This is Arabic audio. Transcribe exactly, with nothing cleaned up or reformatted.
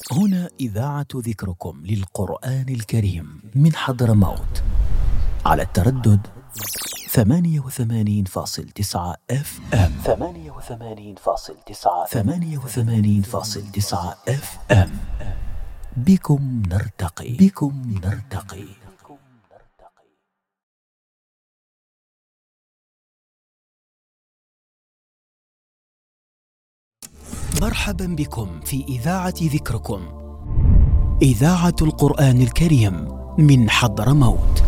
هنا إذاعة ذكركم للقرآن الكريم من حضرموت على التردد ثمانية وثمانين فاصل تسعة اف ام ثمانية وثمانين فاصل تسعة ثمانية وثمانين فاصل تسعة اف ام. بكم نرتقي بكم نرتقي. مرحبا بكم في إذاعة ذكركم، إذاعة القرآن الكريم من حضرموت.